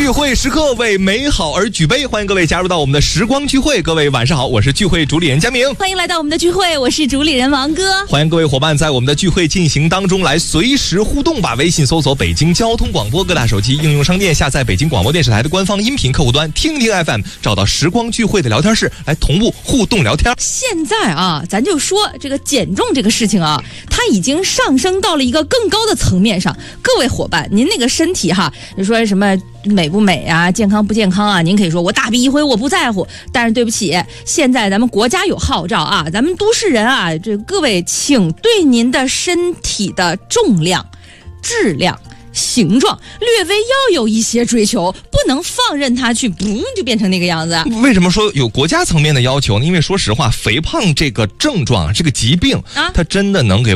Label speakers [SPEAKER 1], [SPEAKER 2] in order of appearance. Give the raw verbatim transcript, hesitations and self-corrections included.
[SPEAKER 1] 聚会时刻为美好而举杯，欢迎各位加入到我们的时光聚会。各位晚上好，我是聚会主理人佳明。
[SPEAKER 2] 欢迎来到我们的聚会，我是主理人王哥。
[SPEAKER 1] 欢迎各位伙伴在我们的聚会进行当中来随时互动吧。微信搜索北京交通广播，各大手机应用商店下载北京广播电视台的官方音频客户端，听听 F M， 找到时光聚会的聊天室来同步互动聊天。
[SPEAKER 2] 现在啊，咱就说这个减重这个事情啊，它已经上升到了一个更高的层面上。各位伙伴，您那个身体哈，你说什么美不美啊，健康不健康啊，您可以说我大病一回我不在乎，但是对不起，现在咱们国家有号召啊，咱们都市人啊，这各位请对您的身体的重量、质量、形状略微要有一些追求，不能放任它去不就变成那个样子。
[SPEAKER 1] 为什么说有国家层面的要求呢？因为说实话，肥胖这个症状这个疾病、啊、它真的能给